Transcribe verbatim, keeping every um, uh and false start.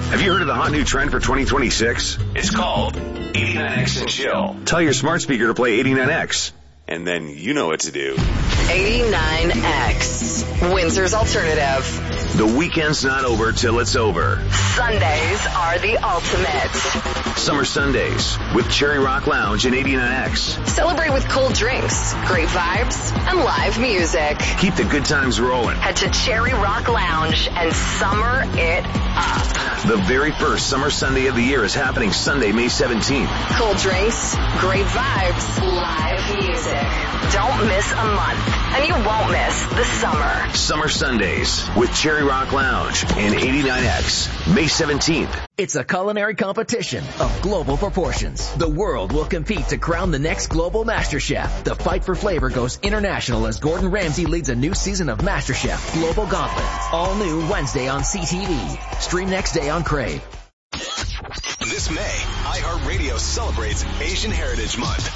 Have you heard of the hot new trend for twenty twenty-six? It's called eighty-nine X and Chill. Tell your smart speaker to play eighty-nine X, and then you know what to do. eighty-nine X, Windsor's alternative. The weekend's not over till it's over. Sundays are the ultimate. Summer Sundays with Cherry Rock Lounge and eighty-nine X. Celebrate with cold drinks, great vibes, and live music. Keep the good times rolling. Head to Cherry Rock Lounge and summer it up. The very first Summer Sunday of the year is happening Sunday, May seventeenth. Cold drinks, great vibes, live music. Don't miss a month, and you won't miss the summer. Summer Sundays with Cherry Rock Lounge and eighty-nine X, May seventeenth. It's a culinary competition of global proportions. The world will compete to crown the next global master chef. The fight for flavor goes international as Gordon Ramsay leads a new season of MasterChef Global Gauntlet. All new Wednesday on C T V. Stream next day on Crave. This May, iHeartRadio celebrates Asian Heritage Month.